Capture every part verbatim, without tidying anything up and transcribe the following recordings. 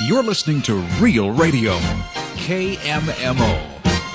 You're listening to Real Radio, K M M O.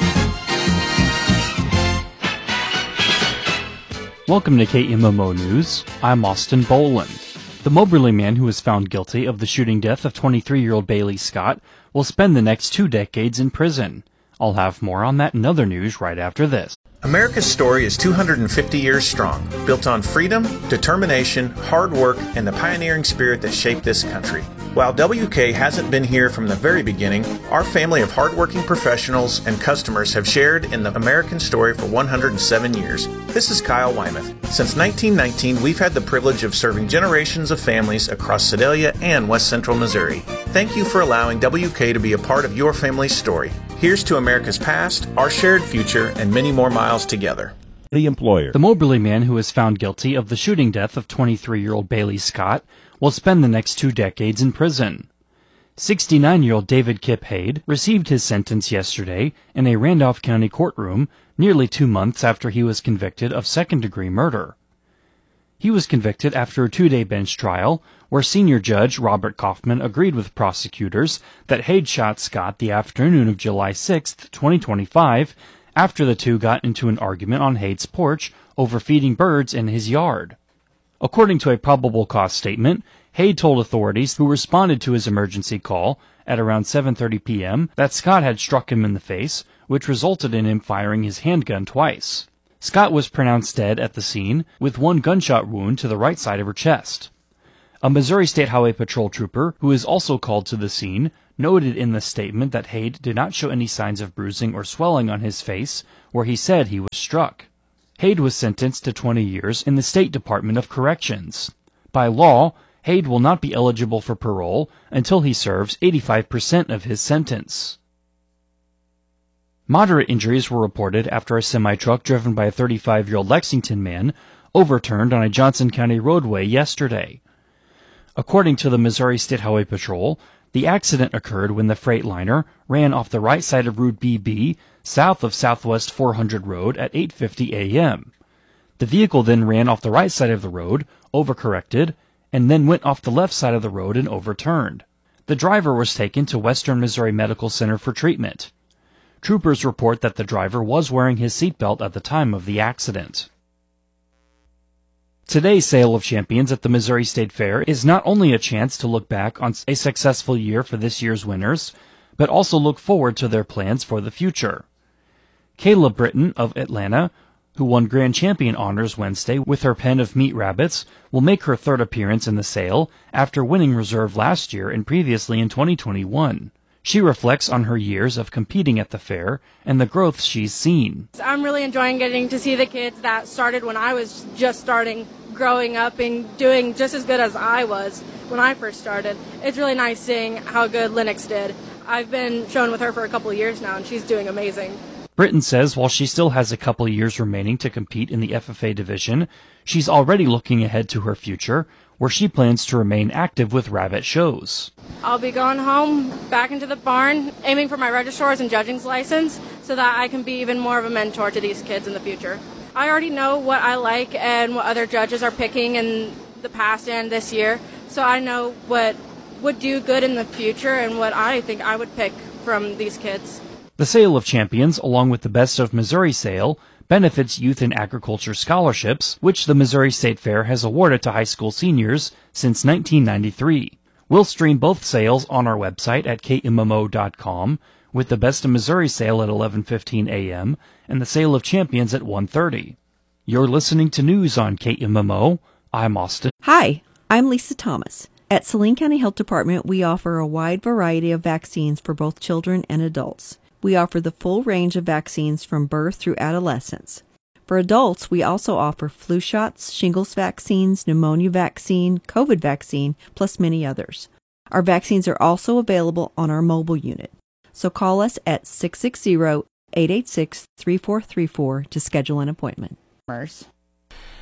Welcome to K M M O News. I'm Austin Boland. The Moberly man who was found guilty of the shooting death of twenty-three-year-old Bailey Scott will spend the next two decades in prison. I'll have more on that and other news right after this. America's story is two hundred fifty years strong, built on freedom, determination, hard work, and the pioneering spirit that shaped this country. While W K hasn't been here from the very beginning, our family of hardworking professionals and customers have shared in the American story for one hundred seven years. This is Kyle Wymuth. Since nineteen nineteen, we've had the privilege of serving generations of families across Sedalia and West Central Missouri. Thank you for allowing W K to be a part of your family's story. Here's to America's past, our shared future, and many more miles together. The employer. The Moberly man who was found guilty of the shooting death of twenty-three-year-old Bailey Scott will spend the next two decades in prison. sixty-nine-year-old David Kip Hade received his sentence yesterday in a Randolph County courtroom nearly two months after he was convicted of second-degree murder. He was convicted after a two-day bench trial where senior judge Robert Kaufman agreed with prosecutors that Hade shot Scott the afternoon of July sixth, twenty twenty-five, after the two got into an argument on Hade's porch over feeding birds in his yard. According to a probable cause statement, Hade told authorities who responded to his emergency call at around seven thirty p.m. that Scott had struck him in the face, which resulted in him firing his handgun twice. Scott was pronounced dead at the scene, with one gunshot wound to the right side of her chest. A Missouri State Highway Patrol trooper, who is also called to the scene, noted in the statement that Hade did not show any signs of bruising or swelling on his face, where he said he was struck. Hade was sentenced to twenty years in the State Department of Corrections. By law, Hade will not be eligible for parole until he serves eighty-five percent of his sentence. Moderate injuries were reported after a semi-truck driven by a thirty-five-year-old Lexington man overturned on a Johnson County roadway yesterday. According to the Missouri State Highway Patrol, the accident occurred when the Freightliner ran off the right side of Route B B south of Southwest four hundred Road at eight fifty a.m. The vehicle then ran off the right side of the road, overcorrected, and then went off the left side of the road and overturned. The driver was taken to Western Missouri Medical Center for treatment. Troopers report that the driver was wearing his seatbelt at the time of the accident. Today's Sale of Champions at the Missouri State Fair is not only a chance to look back on a successful year for this year's winners, but also look forward to their plans for the future. Kayla Britton of Atlanta, who won Grand Champion honors Wednesday with her pen of meat rabbits, will make her third appearance in the sale after winning reserve last year and previously in twenty twenty-one. She reflects on her years of competing at the fair and the growth she's seen. I'm really enjoying getting to see the kids that started when I was just starting, growing up and doing just as good as I was when I first started. It's really nice seeing how good Lennox did. I've been showing with her for a couple of years now, and she's doing amazing. Britton says while she still has a couple of years remaining to compete in the F F A division, she's already looking ahead to her future, where she plans to remain active with rabbit shows. I'll be going home, back into the barn, aiming for my registrar's and judging's license so that I can be even more of a mentor to these kids in the future. I already know what I like and what other judges are picking in the past and this year, so I know what would do good in the future and what I think I would pick from these kids. The Sale of Champions, along with the Best of Missouri sale, benefits youth in agriculture scholarships, which the Missouri State Fair has awarded to high school seniors since nineteen ninety-three. We'll stream both sales on our website at K M M O dot com, with the Best of Missouri sale at eleven fifteen a.m. and the Sale of Champions at one thirty. You're listening to news on K M M O. I'm Austin. Hi, I'm Lisa Thomas. At Saline County Health Department, we offer a wide variety of vaccines for both children and adults. We offer the full range of vaccines from birth through adolescence. For adults, we also offer flu shots, shingles vaccines, pneumonia vaccine, COVID vaccine, plus many others. Our vaccines are also available on our mobile unit. So call us at six six zero, eight eight six, three four three four to schedule an appointment.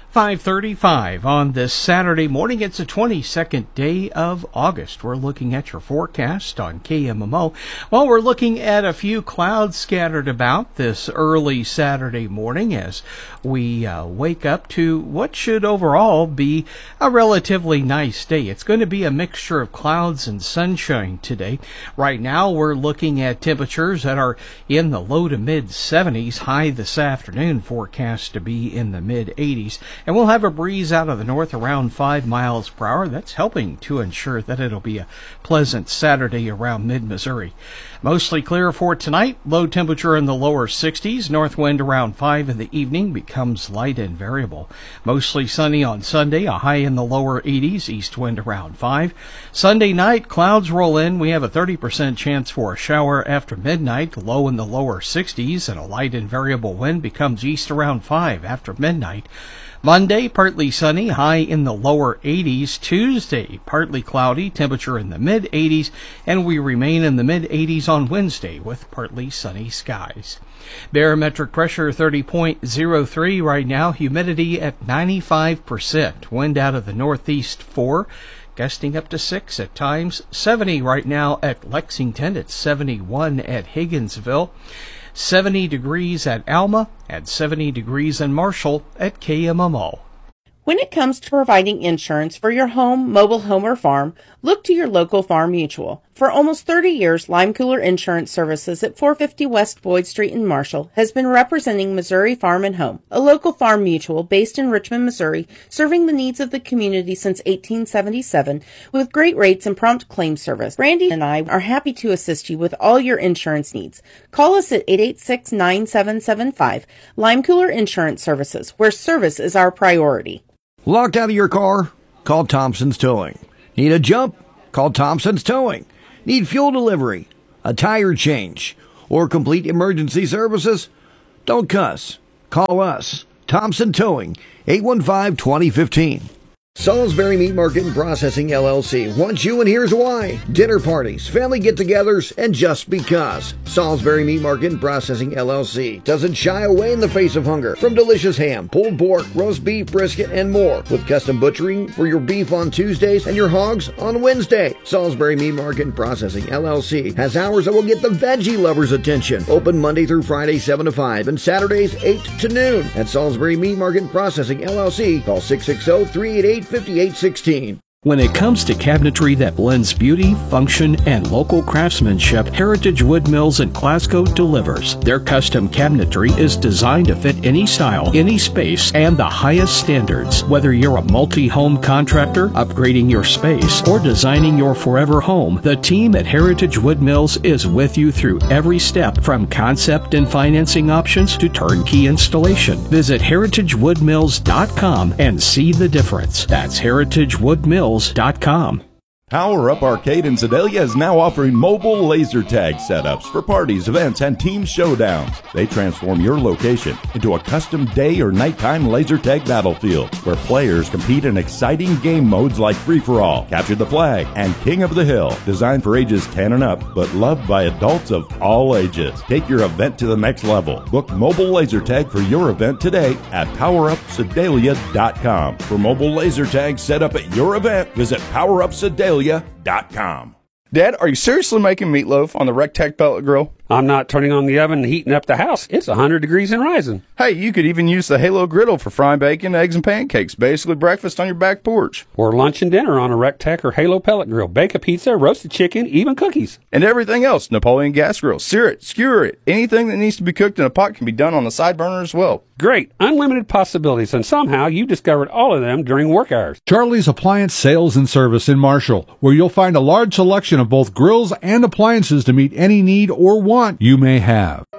five thirty-five on this Saturday morning. It's the twenty-second day of August. We're looking at your forecast on K M M O. Well, we're looking at a few clouds scattered about this early Saturday morning as we uh, wake up to what should overall be a relatively nice day. It's going to be a mixture of clouds and sunshine today. Right now, we're looking at temperatures that are in the low to mid seventies. High this afternoon forecast to be in the mid eighties. And we'll have a breeze out of the north around five miles per hour. That's helping to ensure that it'll be a pleasant Saturday around mid-Missouri. Mostly clear for tonight. Low temperature in the lower sixties. North wind around five in the evening becomes light and variable. Mostly sunny on Sunday. A high in the lower eighties. East wind around five. Sunday night, clouds roll in. We have a thirty percent chance for a shower after midnight. Low in the lower sixties. And a light and variable wind becomes east around five after midnight. Monday, partly sunny, high in the lower eighties. Tuesday, partly cloudy, temperature in the mid eighties, and we remain in the mid eighties on Wednesday with partly sunny skies. Barometric pressure thirty point oh three right now, humidity at ninety-five percent, wind out of the northeast four, gusting up to six at times, seventy right now at Lexington, it's seventy-one at Higginsville. seventy degrees at Alma, and seventy degrees in Marshall at K M M O. When it comes to providing insurance for your home, mobile home, or farm, look to your local Farm Mutual. For almost thirty years, Lime Cooler Insurance Services at four fifty West Boyd Street in Marshall has been representing Missouri Farm and Home, a local farm mutual based in Richmond, Missouri, serving the needs of the community since eighteen seventy-seven with great rates and prompt claim service. Randy and I are happy to assist you with all your insurance needs. Call us at eight eight six, nine seven seven five. Lime Cooler Insurance Services, where service is our priority. Locked out of your car? Call Thompson's Towing. Need a jump? Call Thompson's Towing. Need fuel delivery, a tire change, or complete emergency services? Don't cuss. Call us. Thompson Towing, eight one five, two oh one five. Salisbury Meat Market and Processing, L L C wants you, and here's why. Dinner parties, family get-togethers, and just because. Salisbury Meat Market and Processing, L L C doesn't shy away in the face of hunger. From delicious ham, pulled pork, roast beef, brisket, and more. With custom butchering for your beef on Tuesdays and your hogs on Wednesday. Salisbury Meat Market and Processing, L L C has hours that will get the veggie lovers' attention. Open Monday through Friday, seven to five, and Saturdays, eight to noon. At Salisbury Meat Market and Processing, L L C, call six six zero, three eight eight, five eight one six. When it comes to cabinetry that blends beauty, function, and local craftsmanship, Heritage Wood Mills in Glasgow delivers. Their custom cabinetry is designed to fit any style, any space, and the highest standards. Whether you're a multi-home contractor, upgrading your space, or designing your forever home, the team at Heritage Wood Mills is with you through every step, from concept and financing options to turnkey installation. Visit heritage wood mills dot com and see the difference. That's heritage wood mills dot com. Power Up Arcade in Sedalia is now offering mobile laser tag setups for parties, events, and team showdowns. They transform your location into a custom day or nighttime laser tag battlefield where players compete in exciting game modes like Free-for-All, Capture the Flag, and King of the Hill. Designed for ages ten and up, but loved by adults of all ages. Take your event to the next level. Book mobile laser tag for your event today at power up sedalia dot com. For mobile laser tag set up at your event, visit power up sedalia dot com. Dad, are you seriously making meatloaf on the Rectech pellet grill? I'm not turning on the oven and heating up the house. It's one hundred degrees and rising. Hey, you could even use the Halo griddle for frying bacon, eggs, and pancakes. Basically breakfast on your back porch. Or lunch and dinner on a Rectech or Halo pellet grill. Bake a pizza, roasted chicken, even cookies. And everything else. Napoleon gas grill. Sear it, skewer it. Anything that needs to be cooked in a pot can be done on the side burner as well. Great. Unlimited possibilities, and somehow you discovered all of them during work hours. Charlie's Appliance Sales and Service in Marshall, where you'll find a large selection of both grills and appliances to meet any need or want you may have.